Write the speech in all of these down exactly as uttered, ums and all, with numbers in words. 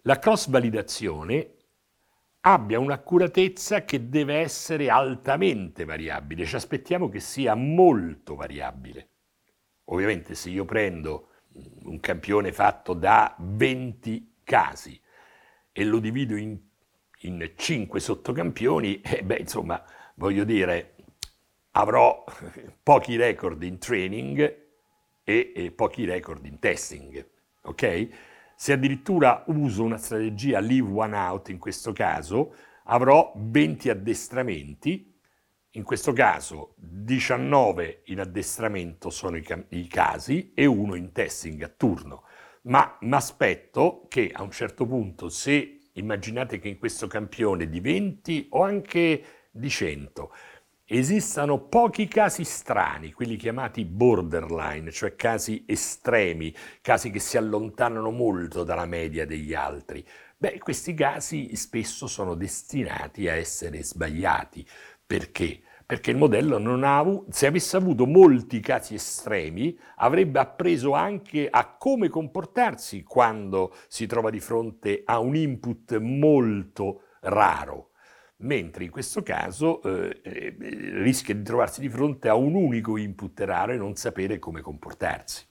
la cross-validazione abbia un'accuratezza che deve essere altamente variabile, ci aspettiamo che sia molto variabile. Ovviamente se io prendo un campione fatto da venti casi e lo divido in, in cinque sottocampioni, eh beh, insomma, voglio dire, avrò pochi record in training e, e pochi record in testing, ok? Se addirittura uso una strategia leave one out in questo caso, avrò venti addestramenti, in questo caso diciannove in addestramento sono i, i casi e uno in testing a turno. Ma mi aspetto che a un certo punto, se immaginate che in questo campione di venti o anche di cento esistano pochi casi strani, quelli chiamati borderline, cioè casi estremi, casi che si allontanano molto dalla media degli altri, beh, questi casi spesso sono destinati a essere sbagliati. Perché? Perché il modello non ha avuto, se avesse avuto molti casi estremi, avrebbe appreso anche a come comportarsi quando si trova di fronte a un input molto raro. Mentre in questo caso eh, eh, rischia di trovarsi di fronte a un unico input raro e non sapere come comportarsi.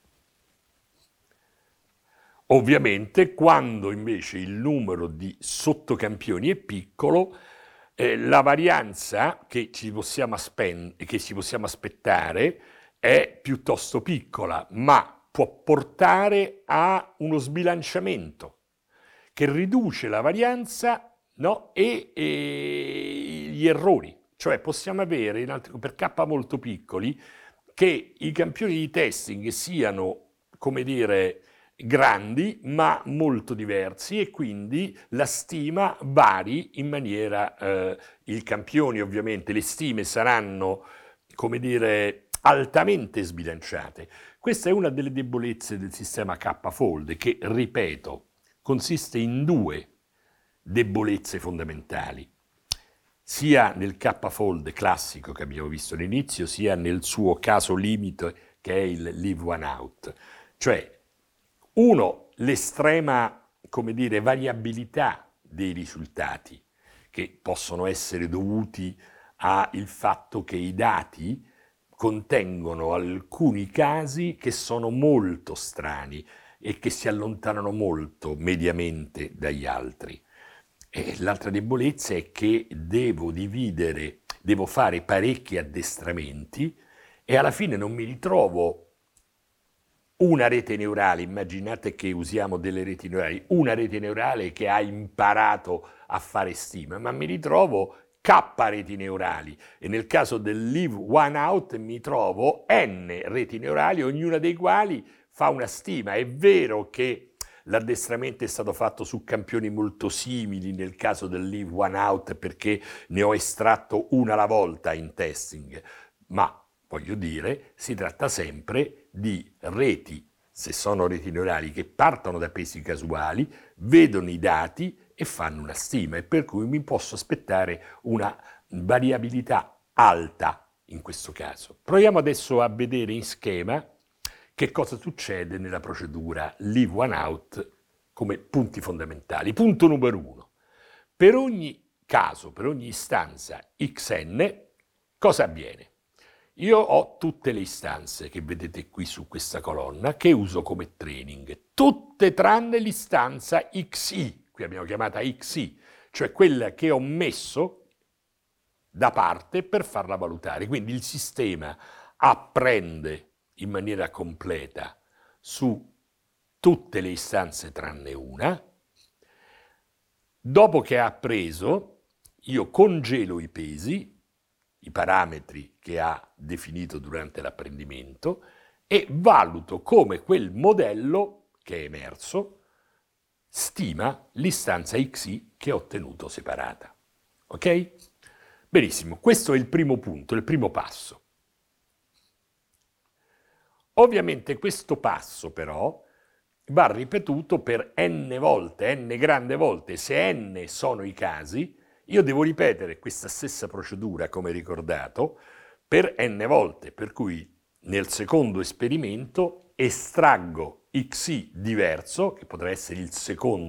Ovviamente, quando invece il numero di sottocampioni è piccolo, eh, la varianza che ci, possiamo aspen- che ci possiamo aspettare è piuttosto piccola, ma può portare a uno sbilanciamento che riduce la varianza, no? e, e gli errori. Cioè possiamo avere, in altri, per K molto piccoli, che i campioni di testing siano, come dire, grandi ma molto diversi e quindi la stima vari in maniera, eh, i campioni ovviamente, le stime saranno, come dire, altamente sbilanciate. Questa è una delle debolezze del sistema K-Fold che, ripeto, consiste in due debolezze fondamentali, sia nel K-Fold classico che abbiamo visto all'inizio, sia nel suo caso limite che è il leave one out. Cioè, uno, l'estrema, come dire, variabilità dei risultati, che possono essere dovuti al fatto che i dati contengono alcuni casi che sono molto strani e che si allontanano molto mediamente dagli altri. E l'altra debolezza è che devo dividere, devo fare parecchi addestramenti e alla fine non mi ritrovo una rete neurale, immaginate che usiamo delle reti neurali, una rete neurale che ha imparato a fare stima, ma mi ritrovo K reti neurali e nel caso del leave one out mi trovo N reti neurali, ognuna dei quali fa una stima. È vero che l'addestramento è stato fatto su campioni molto simili nel caso del leave one out perché ne ho estratto una alla volta in testing, ma voglio dire, si tratta sempre di reti, se sono reti neurali, che partono da pesi casuali, vedono i dati e fanno una stima, e per cui mi posso aspettare una variabilità alta in questo caso. Proviamo adesso a vedere in schema che cosa succede nella procedura leave one out come punti fondamentali. Punto numero uno. Per ogni caso, per ogni istanza xn, cosa avviene? Io ho tutte le istanze che vedete qui su questa colonna che uso come training, tutte tranne l'istanza xi, qui abbiamo chiamata xi, cioè quella che ho messo da parte per farla valutare. Quindi il sistema apprende in maniera completa su tutte le istanze tranne una. Dopo che ha appreso, io congelo i pesi, i parametri che ha definito durante l'apprendimento e valuto come quel modello che è emerso stima l'istanza xi che ho ottenuto separata. Ok? Benissimo, questo è il primo punto, il primo passo. Ovviamente questo passo però va ripetuto per n volte, n grande volte. Se n sono i casi, io devo ripetere questa stessa procedura, come ricordato, per n volte, per cui nel secondo esperimento estraggo xi diverso, che potrà essere il secondo